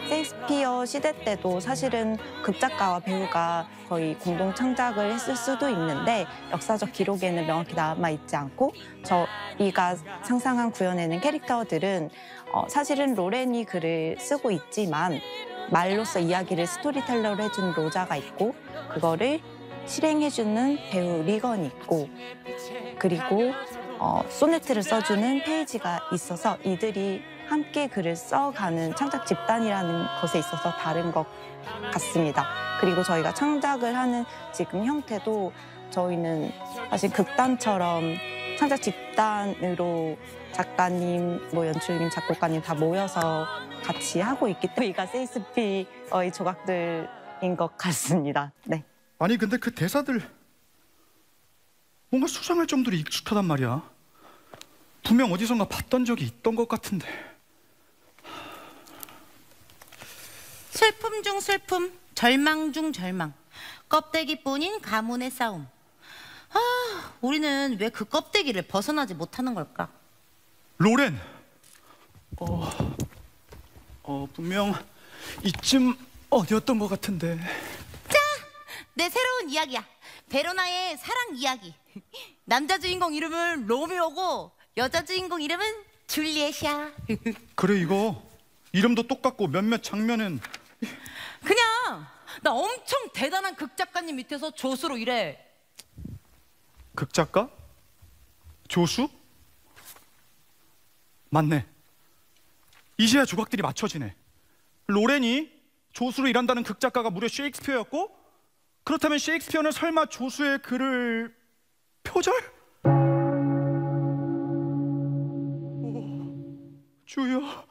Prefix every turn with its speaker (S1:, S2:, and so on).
S1: 셰익스피어 시대 때도 사실은 극작가와 배우가 거의 공동 창작을 했을 수도 있는데 역사적 기록에는 명확히 남아있지 않고 저희가 상상한 구현해낸 캐릭터들은 사실은 로렌이 글을 쓰고 있지만 말로써 이야기를 스토리텔러로 해주는 로자가 있고 그거를 실행해주는 배우 리건이 있고 그리고 소네트를 써주는 페이지가 있어서 이들이 함께 글을 써가는 창작 집단이라는 것에 있어서 다른 것 같습니다. 그리고 저희가 창작을 하는 지금 형태도 저희는 사실 극단처럼 창작 집단으로 작가님, 연출님, 작곡가님 다 모여서 같이 하고 있기 때문에 저희가 셰익스피어의 조각들인 것 같습니다. 네.
S2: 아니 근데 그 대사들 뭔가 수상할 정도로 익숙하단 말이야. 분명 어디선가 봤던 적이 있던 것 같은데.
S3: 슬픔 중 슬픔, 절망 중 절망. 껍데기뿐인 가문의 싸움. 우리는 왜 그 껍데기를 벗어나지 못하는 걸까?
S2: 로렌! 분명 이쯤 어디였던 것 같은데.
S3: 자! 내 새로운 이야기야. 베로나의 사랑 이야기. 남자 주인공 이름은 로미오고 여자 주인공 이름은 줄리엣이야.
S2: 그래 이거 이름도 똑같고 몇몇 장면은
S3: 그냥 나 엄청 대단한 극작가님 밑에서 조수로 일해.
S2: 극작가? 조수? 맞네. 이제야 조각들이 맞춰지네. 로렌이 조수로 일한다는 극작가가 무려 셰익스피어였고 그렇다면 셰익스피어는 설마 조수의 글을 표절? 주여